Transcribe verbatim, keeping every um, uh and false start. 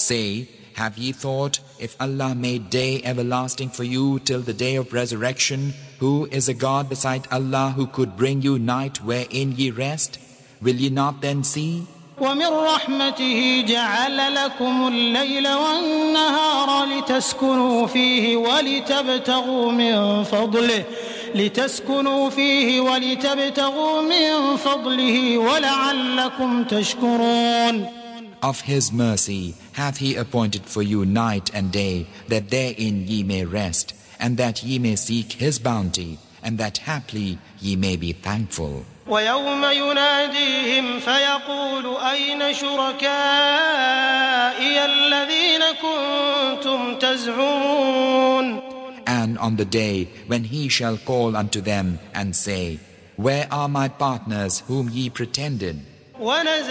Say, have ye thought, if Allah made day everlasting for you till the day of resurrection, who is a God beside Allah who could bring you night wherein ye rest? Will ye not then see? ومن رحمته جعل لكم الليل والنهار لتسكنوا فيه ولتبتغوا من فضله لتسكنوا فيه ولتبتغوا من فضله ولعلكم تشكرون. Of His mercy hath He appointed for you night and day, that therein ye may rest, and that ye may seek His bounty, and that haply ye may be thankful. ويوم يناديهم فيقول أين شركائي الذين كنتم تزعمون. And on the day when He shall call unto them and say, where are my partners whom ye pretended?